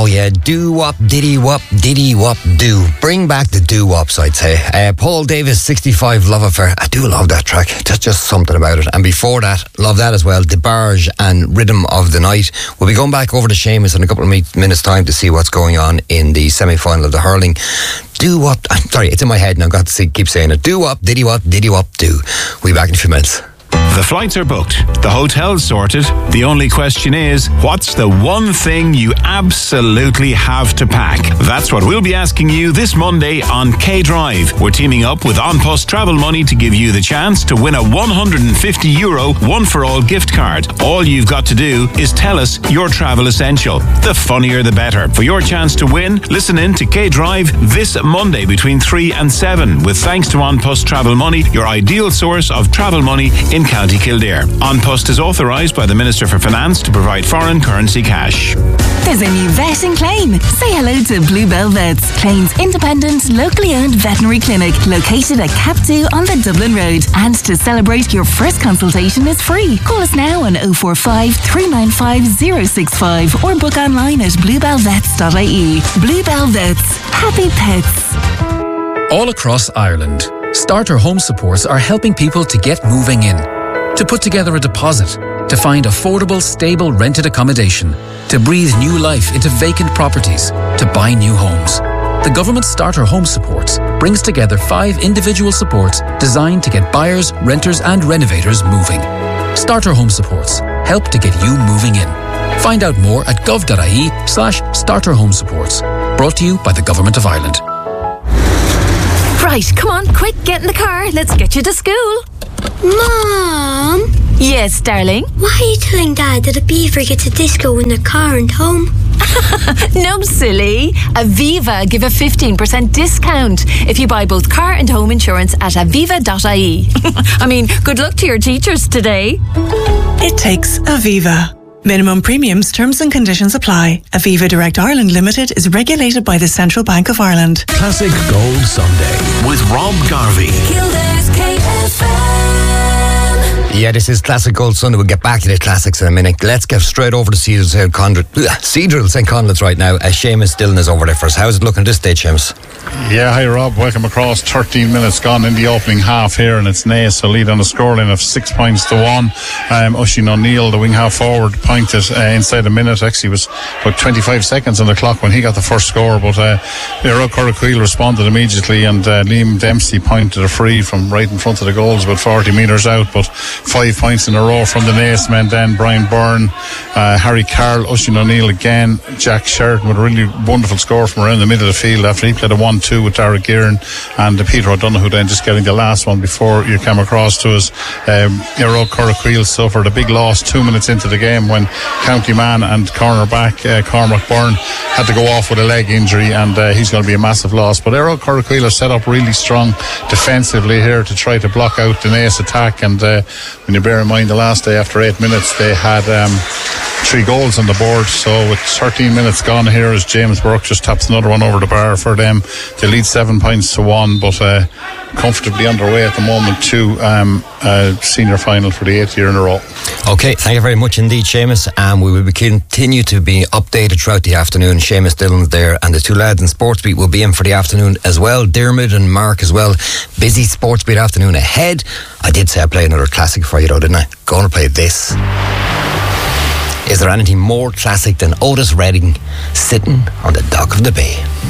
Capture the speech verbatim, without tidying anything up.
yeah, doo-wop, diddy-wop, diddy-wop, do. Bring back the doo-wops, I'd say. Uh, Paul Davis, sixty-five, Love Affair. I do love that track. There's just something about it. And before that, love that as well, DeBarge and Rhythm of the Night. We'll be going back over to Seamus in a couple of me- minutes' time to see what's going on in the semi-final of the hurling. Do-wop, I'm sorry, it's in my head and I've got to see, keep saying it. Do-wop, diddy-wop, diddy-wop, do. We'll be back in a few minutes. The flights are booked, the hotel's sorted. The only question is, what's the one thing you absolutely have to pack? That's what we'll be asking you this Monday on K-Drive. We're teaming up with An Post Travel Money to give you the chance to win a one hundred fifty euro one-for-all gift card. All you've got to do is tell us your travel essential. The funnier the better. For your chance to win, listen in to K-Drive this Monday between three and seven. With thanks to An Post Travel Money, your ideal source of travel money in County Kildare. An Post is authorised by the Minister for Finance to provide foreign currency cash. There's a new vet in Clane. Say hello to Bluebell Vets, Clane's independent, locally owned veterinary clinic located at Cap two on the Dublin Road. And to celebrate, your first consultation is free. Call us now on oh four five, three nine five, oh six five or book online at bluebell vets dot I E. Bluebell Vets. Happy pets. All across Ireland, Starter Home Supports are helping people to get moving in, to put together a deposit, to find affordable, stable rented accommodation, to breathe new life into vacant properties, to buy new homes. The government Starter Home Supports brings together five individual supports designed to get buyers, renters and renovators moving. Starter Home Supports help to get you moving in. Find out more at gov.ie slash starter home supports. Brought to you by the Government of Ireland. Right, come on, quick, get in the car. Let's get you to school. Mom? Yes, darling? Why are you telling Dad that a beaver gets a disco in the car and home? No, silly. Aviva give a fifteen percent discount if you buy both car and home insurance at aviva dot I E. I mean, good luck to your teachers today. It takes Aviva. Minimum premiums, terms and conditions apply. Aviva Direct Ireland Limited is regulated by the Central Bank of Ireland. Classic Gold Sunday with Rob Garvey. Kildare K F M. Yeah, this is Classic Gold Sunday. We'll get back to the classics in a minute. Let's get straight over to Cedral Saint Conduit. Cedral Saint Conduit's right now. Uh, Seamus Dillon is over there first. How's it looking at this stage, Seamus? Yeah, hi Rob. Welcome across. thirteen minutes gone in the opening half here, and it's Naas a lead on a scoreline of six points to one. Um, Oisín O'Neill, the wing half forward, pointed uh, inside a minute. Actually, it was about twenty-five seconds on the clock when he got the first score. But uh, Earl Corriquil responded immediately, and uh, Liam Dempsey pointed a free from right in front of the goals, about forty metres out. But five points in a row from the Naas men then. Brian Byrne, uh, Harry Carroll, Oisín O'Neill again, Jack Sheridan with a really wonderful score from around the middle of the field after he played a one two with Dara Gearan, and uh, Peter O'Donoghue then just getting the last one before you came across to us. Um, Earl Corriquil suffered a big loss two minutes into the game when County man and cornerback uh, Cormac Byrne had to go off with a leg injury, and uh, he's going to be a massive loss. But Earl Corriquil are set up really strong defensively here to try to block out the Naas attack, and uh, when you bear in mind the last day after eight minutes they had um, three goals on the board, so with thirteen minutes gone here as James Burke just taps another one over the bar for them, they lead seven points to one, but uh, comfortably underway at the moment to um, uh, senior final for the eighth year in a row. Okay, thank you very much indeed, Seamus, and we will be continue to be updated throughout the afternoon. Seamus Dillon's there, and the two lads in Sportsbeat will be in for the afternoon as well. Dermot and Mark as well. Busy Sportsbeat afternoon ahead. I did say I'd play another classic for you though, didn't I? Going to play this. Is there anything more classic than Otis Redding sitting on the dock of the bay?